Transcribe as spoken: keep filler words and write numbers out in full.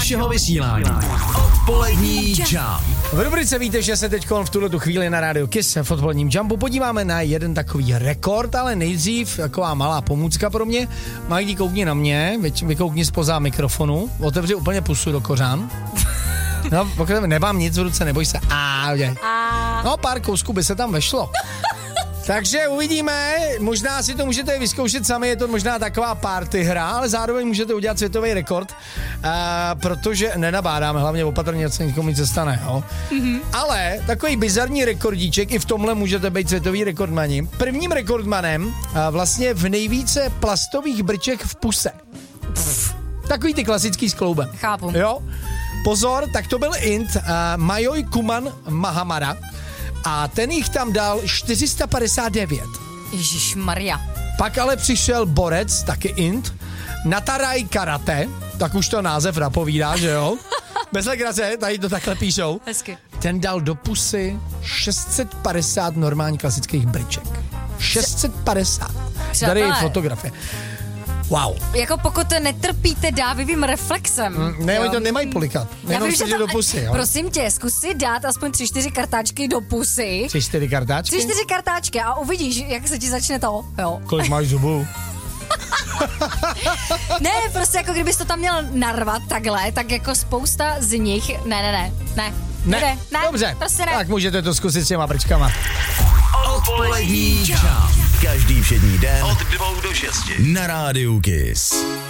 našeho vysílání. Odpolední Jump. V rubrice víte, že se teď v tuhletu chvíli na rádiu Kiss v odpoledním Jumpu podíváme na jeden takový rekord, ale nejdřív taková malá pomůcka pro mě. Majdi, koukni na mě, vykoukni spoza mikrofonu, otevři úplně pusu do kořán. No, pokud nemám nic v ruce, neboj se. A, udělej. No, pár kousků by se tam vešlo. Takže uvidíme, možná si to můžete vyzkoušet sami, je to možná taková party hra, ale zároveň můžete udělat světový rekord, uh, protože nenabádáme, hlavně opatrně, co nikomu nic se stane, jo. Mm-hmm. Ale takový bizarní rekordíček, i v tomhle můžete být světový rekordmani. Prvním rekordmanem uh, vlastně v nejvíce plastových brček v puse. Pff, takový ty klasický s kloubem. Chápu. Jo. Pozor, tak to byl Int, uh, Majoj Kuman Mahamara. A ten jich tam dal čtyři sta padesát devět. Ježišmarja. Pak ale přišel borec, taky Int, Nataraj Karate, tak už to název napovídá, že jo? Bez legrace, tady to takhle píšou. Hezky. Ten dal do pusy šest set padesát normálních klasických brček. šest set padesát. Tady je fotografie. Wow. Jako pokud netrpíte dávivým reflexem. Mm, ne, oni to nemají polikat. Jenom se do pusy, jo? Prosím tě, zkus si dát aspoň tři, čtyři kartáčky do pusy. Tři, čtyři kartáčky? Tři, čtyři kartáčky a uvidíš, jak se ti začne to, jo. Kolik máš zubů? Ne, prostě jako kdybys to tam měl narvat takhle, tak jako spousta z nich, ne, ne, ne, ne. Ne, ne, ne dobře, prostě ne. Tak můžete to zkusit s těma brčkama. Odpolední Jump. Každý všední den od dvou do šesti na rádiu Kiss.